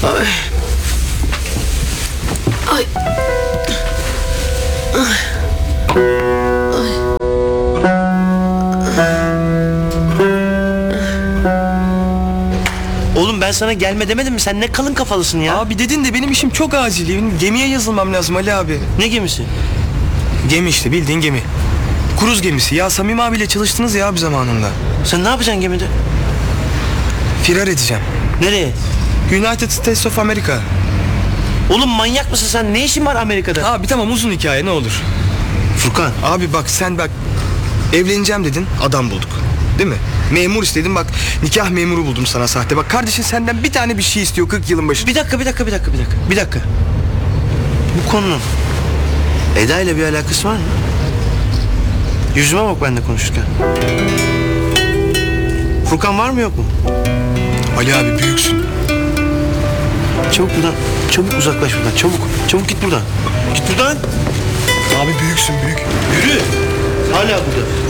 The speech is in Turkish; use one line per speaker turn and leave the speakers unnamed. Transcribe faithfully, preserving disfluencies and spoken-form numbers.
Ay. Ay. Ay.
Oğlum ben sana gelme demedim mi? Sen ne kalın kafalısın ya.
Abi dedin de benim işim çok acil. Benim gemiye yazılmam lazım Ali abi.
Ne gemisi?
Gemi işte, bildiğin gemi. Kruz gemisi. Ya Samim abiyle çalıştınız ya bir zamanında.
Sen ne yapacaksın gemide?
Firar edeceğim.
Nereye?
United States of America.
Oğlum manyak mısın sen? Ne işin var Amerika'da?
Abi tamam, uzun hikaye, ne olur.
Furkan.
Abi bak, sen bak, evleneceğim dedin, adam bulduk. Değil mi? Memur istedim, bak nikah memuru buldum sana sahte. Bak kardeşin senden bir tane bir şey istiyor kırk yılın başı.
Bir dakika bir dakika bir dakika bir dakika. Bir dakika. Bu konunun Eda ile bir alakası var mı? Yüzüme bak benimle konuşurken. Furkan var mı yok mu?
Ali abi büyüksün.
Çabuk buradan. Çabuk uzaklaş buradan. Çabuk. Çabuk git buradan. Git buradan.
Abi büyüksün, büyük.
Yürü. Hala burada.